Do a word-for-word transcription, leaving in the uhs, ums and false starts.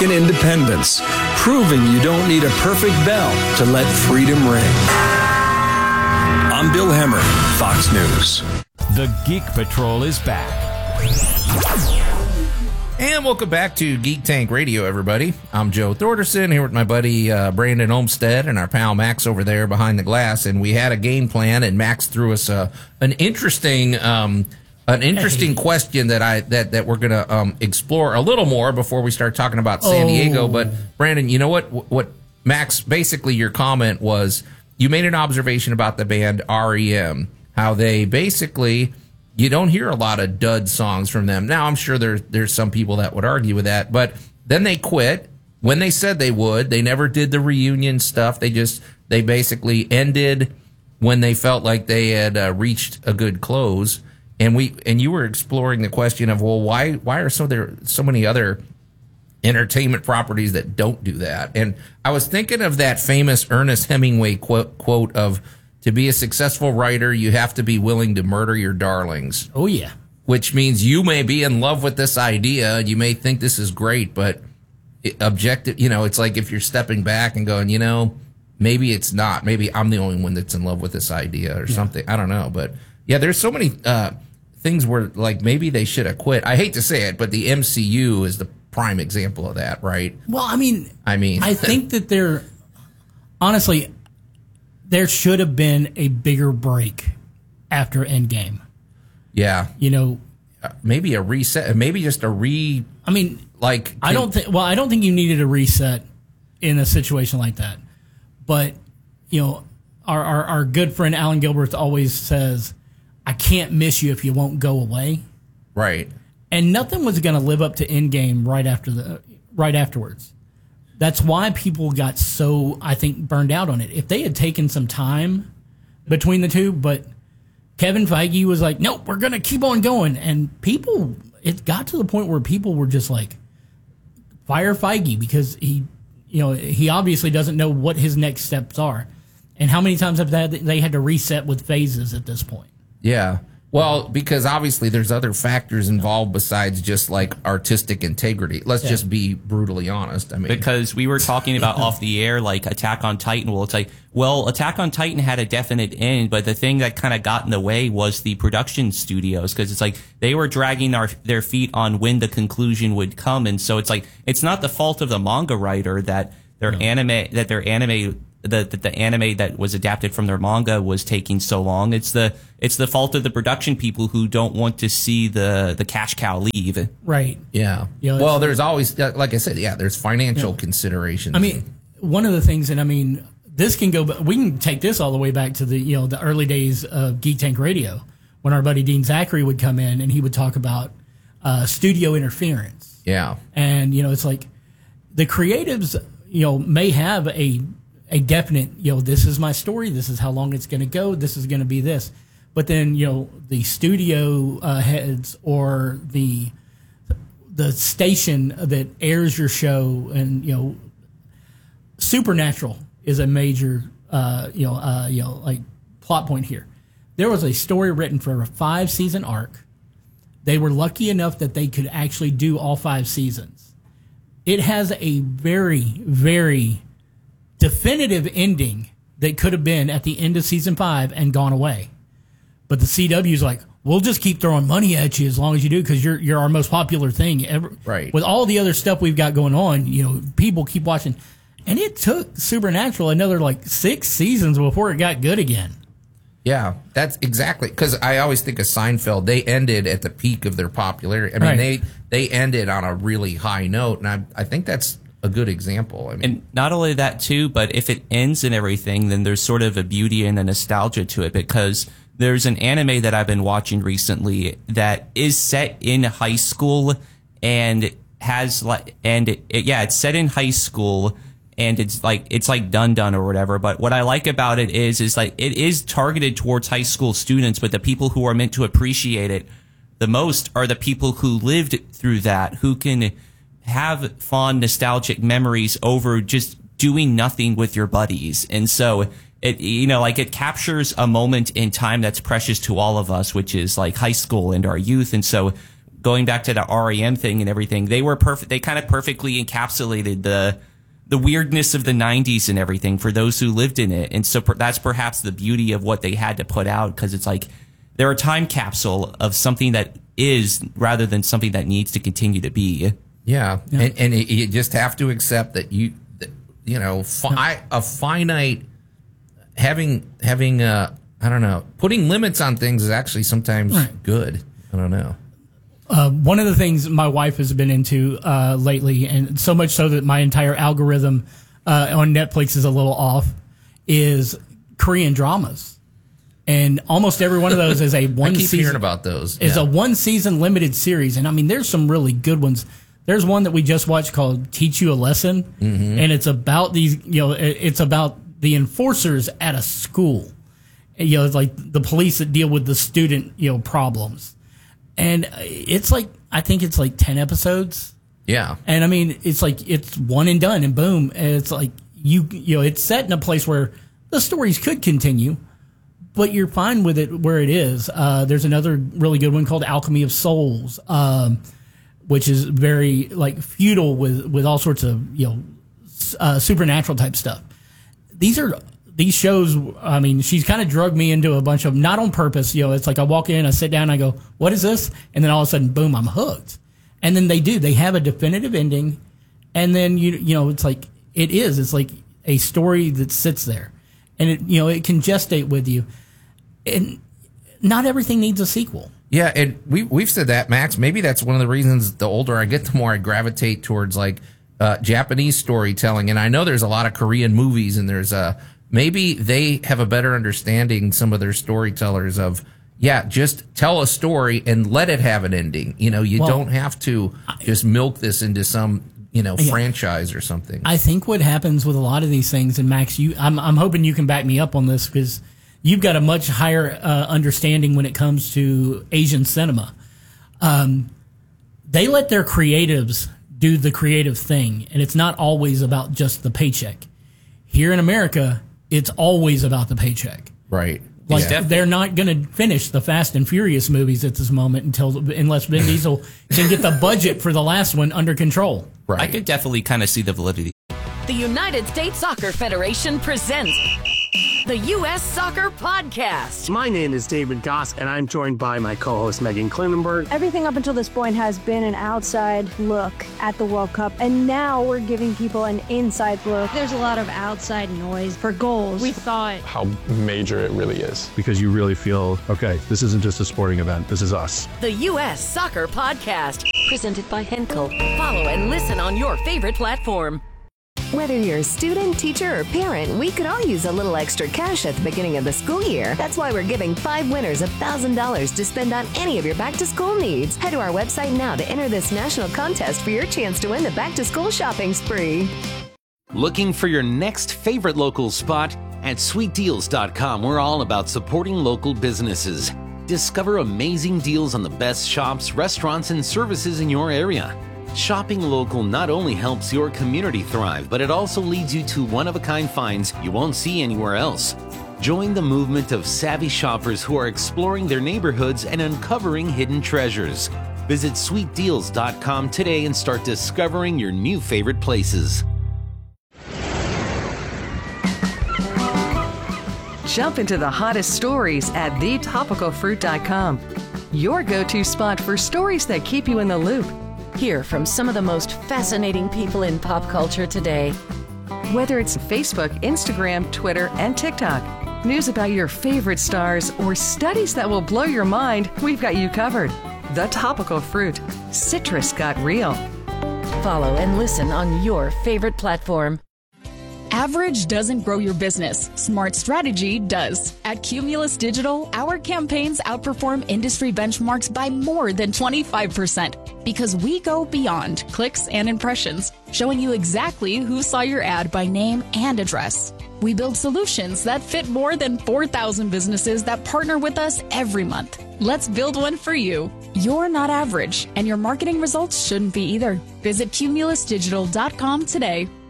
American independence, proving you don't need a perfect bell to let freedom ring. I'm Bill Hemmer, Fox News. The Geek Patrol is back. And welcome back to Geek Tank Radio, everybody. I'm Joe Thorderson here with my buddy uh, Brandon Olmstead and our pal Max over there behind the glass. And we had a game plan, and Max threw us a, an interesting um, an interesting hey. question that I that that we're gonna um, explore a little more before we start talking about San oh. Diego. But Brandon, you know what? What Max? Basically, your comment was you made an observation about the band R E M, how they basically. You don't hear a lot of dud songs from them. Now, I'm sure there's there's some people that would argue with that, but then they quit when they said they would. They never did the reunion stuff. They just they basically ended when they felt like they had uh, reached a good close. And we and you were exploring the question of, well, why why are so there so many other entertainment properties that don't do that? And I was thinking of that famous Ernest Hemingway quote, quote of, to be a successful writer, you have to be willing to murder your darlings. Oh, yeah. Which means you may be in love with this idea. You may think this is great, but it, objective, you know, it's like if you're stepping back and going, you know, maybe it's not. Maybe I'm the only one that's in love with this idea or yeah. something. I don't know. But yeah, there's so many uh, things where like maybe they should have quit. I hate to say it, but the M C U is the prime example of that, right? Well, I mean, I mean, I think that they're honestly. There should have been a bigger break after Endgame. Yeah. You know, uh, maybe a reset, maybe just a re. I mean, like can, I don't think. Well, I don't think you needed a reset in a situation like that. But you know, our our, our good friend Alan Gilbert always says, "I can't miss you if you won't go away." Right. And nothing was going to live up to Endgame right after the right afterwards. That's why people got so, I think, burned out on it. If they had taken some time between the two, but Kevin Feige was like, nope, we're going to keep on going. And people, it got to the point where people were just like, fire Feige because he, you know, he obviously doesn't know what his next steps are. And how many times have they, they had to reset with phases at this point? Yeah. Well, because obviously there's other factors involved besides just like artistic integrity. Let's yeah. just be brutally honest. I mean, because we were talking about off the air, like Attack on Titan. Well, it's like, well, Attack on Titan had a definite end, but the thing that kind of got in the way was the production studios, because it's like they were dragging our, their feet on when the conclusion would come, and so it's like it's not the fault of the manga writer that their no. anime that their anime. The, the the anime that was adapted from their manga was taking so long. It's the it's the fault of the production people who don't want to see the, the cash cow leave. Right. Yeah. You know, well, there's always, like I said, yeah, there's financial yeah. considerations. I mean, one of the things, and I mean, this can go, we can take this all the way back to the, you know, the early days of Geek Tank Radio when our buddy Dean Zachary would come in and he would talk about uh, studio interference. Yeah. And, you know, it's like the creatives, you know, may have a a definite, you know, this is my story, this is how long it's going to go, this is going to be this. But then, you know, the studio uh, heads or the the station that airs your show, and, you know, Supernatural is a major, uh, you know, uh, you know, like plot point here. There was a story written for a five-season arc. They were lucky enough that they could actually do all five seasons. It has a very, very definitive ending that could have been at the end of season five and gone away. But the C W's like, we'll just keep throwing money at you as long as you do because you're you're our most popular thing ever. Right. With all the other stuff we've got going on, you know, people keep watching. And it took Supernatural another like six seasons before it got good again. Yeah, that's exactly, because I always think of Seinfeld. They ended at the peak of their popularity. I mean, right. they they ended on a really high note, and I I think that's a good example. I mean, and not only that too, but if it ends and everything, then there's sort of a beauty and a nostalgia to it, because there's an anime that I've been watching recently that is set in high school and has like, and it, it, yeah, it's set in high school. And it's like it's like Dun Dun or whatever. But what I like about it is is like it is targeted towards high school students, but the people who are meant to appreciate it the most are the people who lived through that, who can have fond nostalgic memories over just doing nothing with your buddies. And so it, you know, like it captures a moment in time that's precious to all of us, which is like high school and our youth. And so going back to the R E M thing and everything, they were perfect. They kind of perfectly encapsulated the the weirdness of the nineties and everything for those who lived in it. And so per, that's perhaps the beauty of what they had to put out, because it's like they're a time capsule of something that is rather than something that needs to continue to be. Yeah, yeah. And, and you just have to accept that you, that, you know, fi- a finite having having uh, I don't know, putting limits on things is actually sometimes right. good. I don't know. Uh, one of the things my wife has been into uh, lately, and so much so that my entire algorithm uh, on Netflix is a little off, is Korean dramas. And almost every one of those is a one I keep season. hearing about those. Is yeah. a one season limited series, and I mean, there's some really good ones. There's one that we just watched called "Teach You a Lesson," mm-hmm. and it's about these. You know, it's about the enforcers at a school. You know, it's like the police that deal with the student, you know, problems. And it's like, I think it's like ten episodes. Yeah. And I mean, it's like, it's one and done and boom. And it's like, you, you know, it's set in a place where the stories could continue, but you're fine with it where it is. Uh, there's another really good one called Alchemy of Souls, um, which is very like feudal with, with all sorts of, you know, uh, supernatural type stuff. These are, These shows, I mean, she's kind of drugged me into a bunch of, not on purpose, you know, it's like I walk in, I sit down, I go, what is this? And then all of a sudden, boom, I'm hooked. And then they do, they have a definitive ending. And then, you you know, it's like, it is, it's like a story that sits there. And, it you know, it can gestate with you. And not everything needs a sequel. Yeah, and we, we've said that, Max. Maybe that's one of the reasons the older I get, the more I gravitate towards, like, uh, Japanese storytelling. And I know there's a lot of Korean movies, and there's a... Maybe they have a better understanding, some of their storytellers, of, yeah, just tell a story and let it have an ending. You know, you well, don't have to just milk this into some, you know, yeah. franchise or something. I think what happens with a lot of these things, and Max, you, I'm, I'm hoping you can back me up on this, because you've got a much higher uh, understanding when it comes to Asian cinema. Um, they let their creatives do the creative thing, and it's not always about just the paycheck. Here in America, it's always about the paycheck. Right. Like, yeah. they're not going to finish the Fast and Furious movies at this moment until unless Vin Diesel can get the budget for the last one under control. Right. I could definitely kind of see the validity. The United States Soccer Federation presents the U S Soccer Podcast. My name is David Goss, and I'm joined by my co-host Megan Klinenberg. Everything up until this point has been an outside look at the World Cup, and now we're giving people an inside look. There's a lot of outside noise for goals. We thought how major it really is. Because you really feel, okay, this isn't just a sporting event, this is us. The U S Soccer Podcast, presented by Henkel. Follow and listen on your favorite platform. Whether you're a student, teacher, or parent, we could all use a little extra cash at the beginning of the school year. That's why we're giving five winners one thousand dollars to spend on any of your back-to-school needs. Head to our website now to enter this national contest for your chance to win the back-to-school shopping spree. Looking for your next favorite local spot? At sweet deals dot com, we're all about supporting local businesses. Discover amazing deals on the best shops, restaurants, and services in your area. Shopping local not only helps your community thrive, but it also leads you to one-of-a-kind finds you won't see anywhere else. Join the movement of savvy shoppers who are exploring their neighborhoods and uncovering hidden treasures. Visit sweet deals dot com today and start discovering your new favorite places. Jump into the hottest stories at the topical fruit dot com. Your go-to spot for stories that keep you in the loop. Hear from some of the most fascinating people in pop culture today. Whether it's Facebook, Instagram, Twitter, and TikTok, news about your favorite stars, or studies that will blow your mind, we've got you covered. The Topical Fruit. Citrus got real. Follow and listen on your favorite platform. Average doesn't grow your business. Smart strategy does. At Cumulus Digital, our campaigns outperform industry benchmarks by more than twenty-five percent because we go beyond clicks and impressions, showing you exactly who saw your ad by name and address. We build solutions that fit more than four thousand businesses that partner with us every month. Let's build one for you. You're not average, and your marketing results shouldn't be either. Visit Cumulus Digital dot com today.